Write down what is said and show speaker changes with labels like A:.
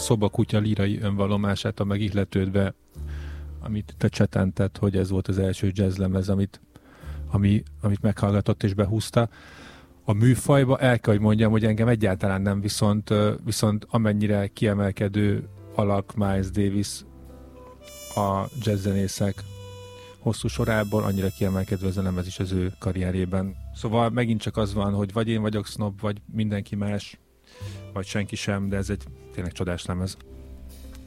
A: szobakutya lírai önvallomását, a megihletődve, amit te csetentett, hogy ez volt az első jazzlemez, amit meghallgatott és behúzta. A műfajba el kell, hogy mondjam, hogy engem egyáltalán nem, viszont amennyire kiemelkedő alak Miles Davis a jazzzenészek hosszú sorában, annyira kiemelkedő ez a lemez is az ő karrierjében. Szóval megint csak az van, hogy vagy én vagyok sznob, vagy mindenki más, vagy senki sem, de ez egy tényleg csodás lemez.